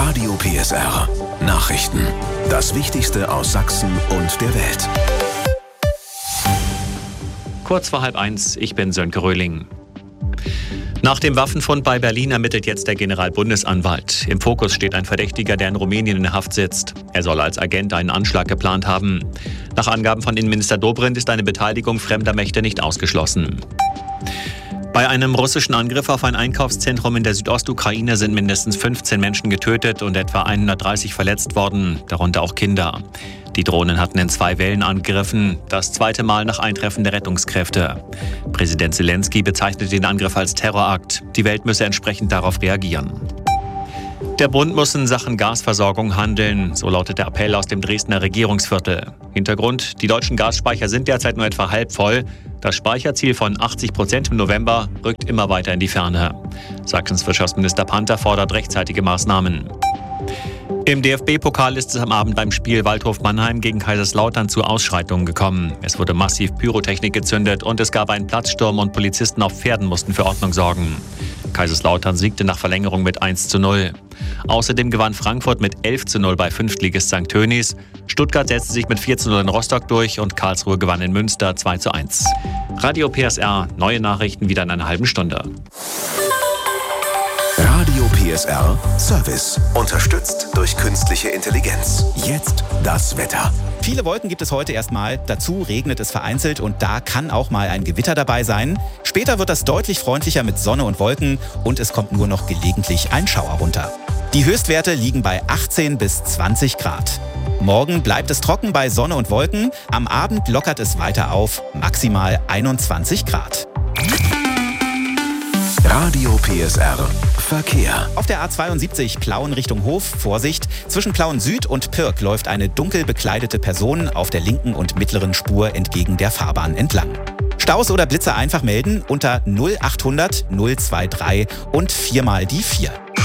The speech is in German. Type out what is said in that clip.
Radio PSR. Nachrichten. Das Wichtigste aus Sachsen und der Welt. Kurz vor 12:30, ich bin Sönke Röhling. Nach dem Waffenfund bei Berlin ermittelt jetzt der Generalbundesanwalt. Im Fokus steht ein Verdächtiger, der in Rumänien in Haft sitzt. Er soll als Agent einen Anschlag geplant haben. Nach Angaben von Innenminister Dobrindt ist eine Beteiligung fremder Mächte nicht ausgeschlossen. Bei einem russischen Angriff auf ein Einkaufszentrum in der Südostukraine sind mindestens 15 Menschen getötet und etwa 130 verletzt worden, darunter auch Kinder. Die Drohnen hatten in 2 Wellen angegriffen, das zweite Mal nach Eintreffen der Rettungskräfte. Präsident Zelensky bezeichnet den Angriff als Terrorakt. Die Welt müsse entsprechend darauf reagieren. Der Bund muss in Sachen Gasversorgung handeln, so lautet der Appell aus dem Dresdner Regierungsviertel. Hintergrund: Die deutschen Gasspeicher sind derzeit nur etwa halb voll. Das Speicherziel von 80% im November rückt immer weiter in die Ferne. Sachsens Wirtschaftsminister Panther fordert rechtzeitige Maßnahmen. Im DFB-Pokal ist es am Abend beim Spiel Waldhof-Mannheim gegen Kaiserslautern zu Ausschreitungen gekommen. Es wurde massiv Pyrotechnik gezündet und es gab einen Platzsturm und Polizisten auf Pferden mussten für Ordnung sorgen. Kaiserslautern siegte nach Verlängerung mit 1:0. Außerdem gewann Frankfurt mit 11:0 bei Fünftligist St. Tönis. Stuttgart setzte sich mit 4:0 in Rostock durch und Karlsruhe gewann in Münster 2:1. Radio PSR, neue Nachrichten wieder in einer halben Stunde. Radio PSR Service. Unterstützt durch künstliche Intelligenz. Jetzt das Wetter. Viele Wolken gibt es heute erstmal. Dazu regnet es vereinzelt und da kann auch mal ein Gewitter dabei sein. Später wird das deutlich freundlicher mit Sonne und Wolken und es kommt nur noch gelegentlich ein Schauer runter. Die Höchstwerte liegen bei 18 bis 20 Grad. Morgen bleibt es trocken bei Sonne und Wolken. Am Abend lockert es weiter auf, maximal 21 Grad. Radio PSR Verkehr. Auf der A72 Plauen Richtung Hof, Vorsicht, zwischen Plauen Süd und Pirk läuft eine dunkel bekleidete Person auf der linken und mittleren Spur entgegen der Fahrbahn entlang. Staus oder Blitze einfach melden unter 0800 023 und 4 mal die 4.